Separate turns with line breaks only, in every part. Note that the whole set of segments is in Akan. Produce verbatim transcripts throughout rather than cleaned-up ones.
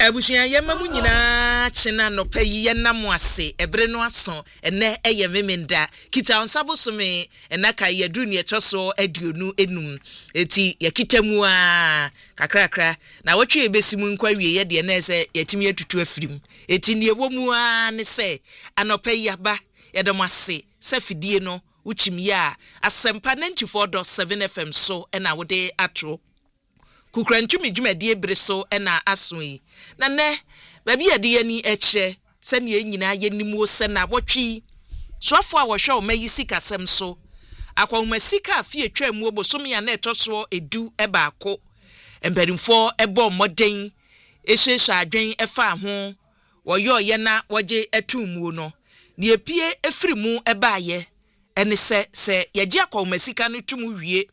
Abushia yema mu nyina chena no payi yenam ase ebre no aso ene eye memenda kita onsabo some enaka yedru ne etoso aduonu enum eti yakitamu a kakrakra na wotwe ebesimu nkwawie ye de na ese yatimi atutu afirim eti ne ewomu a ne se anopayi aba yedom ase se fidie no uchimye a asempa ninety-four point seven F M so ena wode atro kukrantumi dwumade breso ena asoi na ne babi ade yani eche se ne enyina yenimu se na wotwi soafo a wohwe o mayi sika sem so akwahuma sika afie twamu obosom ya na etoso edu eba ako emperimfo ebo moden ehwehwe adwen efa ho woyo ye na woje atumu no ne epie efirimu eba ye ene se se yeje akwahuma sika no tumu wie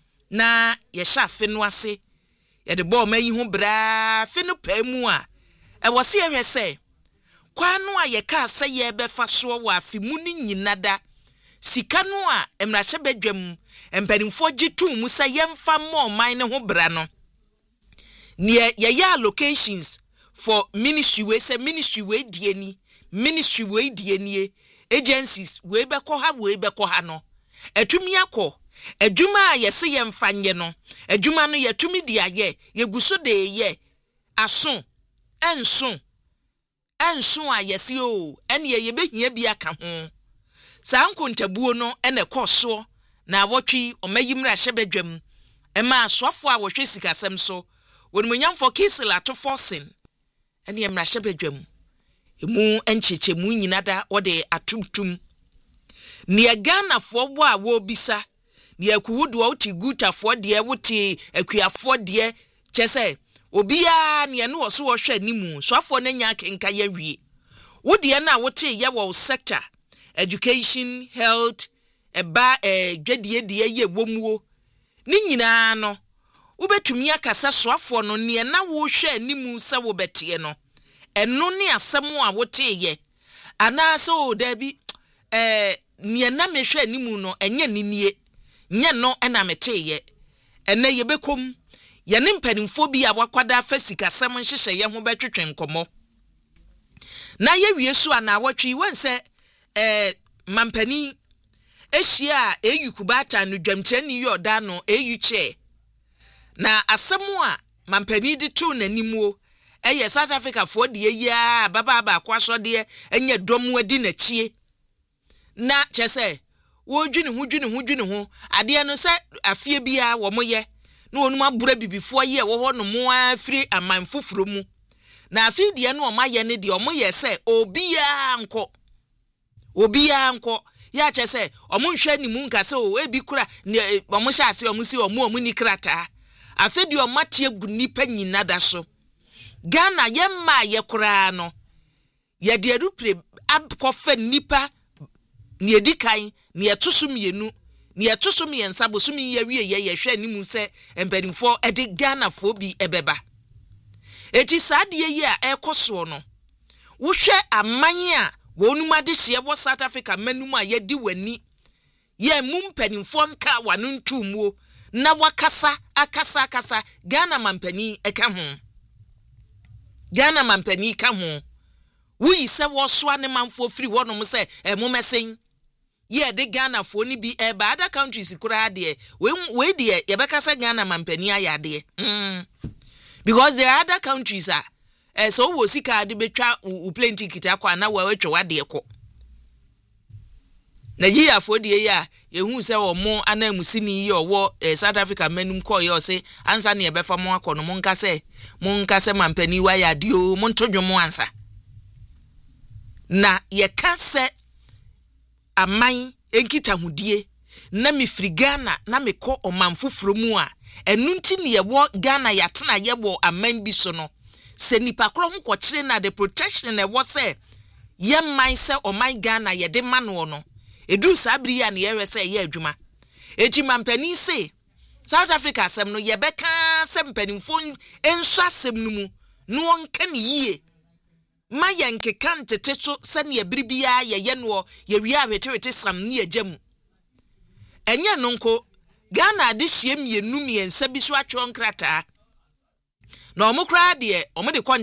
na ye hyafe no ase ye de bo mayi ho bra fe no pamu a e wo se ehwe se kwanu a ye ka se ye befa so wo afi mu ni nyinada sika no a emrahye badwam empanimfo gitu mu se ye mfa mo man ne ho bra no ne ye ya allocations for ministry we say ministry we die ni ministry we die ni agencies we be ko ha we be ko ha no atumi akọ adwuma a yese ye mfanye no adwuma no yatumi di aye yeguso de ye aso enso enso a yese o ene ye behia bi aka ho sa nkontabuo no ene koso na wotwi omayimra hyebadwam ema asofo a wohwe sikasem so wonmunyamfo kisela to forcing ene emra hyebadwam emu encheche mu nyinada wode atumtum ne Ghana fo bo a wo bisa ne akuwudu a wuti gutafo de wuti akuafo de chese obia ne no so wo hwe animu soafo na nya kenka ya wie wode na wote ye wo sector education health eba eh dwadie de ye womuo ni nyina no ubetumi akasa soafo no ne na wo hwe animu se wo bete no eno ne asem a wote ye ana so dabi eh ne na me hwe animu no enye ninie nye no ena meteye ene yebekom ye ne mpanimfo bi a wakwada fasika sem nhyehyɛ ye ho betwetwe nkomo na ye wie so ana awotwe wonse eh mampani ehia eyu kubata no dwamkyani yoda no eyu che na asemu a mampani de tu nanimuo eye South Africa fo de yia baba ba kwaso de enye dom adi na chie na chese wo dwene hu dwene hu dwene hu ade no se afie bia wo moye na onuma bura bibifo ye wo ho no mo afiri amanfoforo mu na afie de no omaye ne de omoye se obia nko obia nko ya chese omunhwe ni mu nka se o ebi kura omo hya ase omo si omo omo ni krata afie de omatie gu nipa nyina da so Ghana yemma ye kura no ye de adupre abkofa nipa ni edikan ni etosum yenu ni etosum yensa bosum ye wie ye ye hwe animu se empanimfo ede Ghana fo bi ebeba eti saade ye a ekoso no wo hwe aman a wonumade hye wo South Africa manum a ye di wani ye mum mpanimfo nka wanu ntumuo na wakasa akasa akasa Ghana mampani eka ho Ghana mampani ka ho wuyi se wo soa ne manfo firi wonom se emomesen ye de Ghana fo ni bi e ba other countries kura de we we de ye bekasa Ghana mampani ayade mm because there are other countries are eh so wo sika de betwa u plenty kita kwa na wa wetwe wade ko Nigeria fo de ye a ye hu se wo mo anamusini ye owo South Africa manum ko ye o se ansa ne ye befa mo akono mo nka se mo nka se mampani wa ya de o mo ntodwo mo ansa na ye ka se amai enkita hudie na mifiri Ghana na mekọ omanfoforo mu a enu nti ne yewo Ghana yatena yebo aman bi so no se nipa kro ho kwokire na the protection na wo se ye man se oman Ghana ye de mano no edu sabri ya ne ye se ye adwuma eji mampani se South Africa asem no ye beka se mpanimfo enso asem no mu no onka ne yie ma yankeka ntete so sane abiribia ye ye no ye wi awetewete sam ne agam enye no nko Ghana de hye mienu miensa bi so atwo nkrata na omukra de omode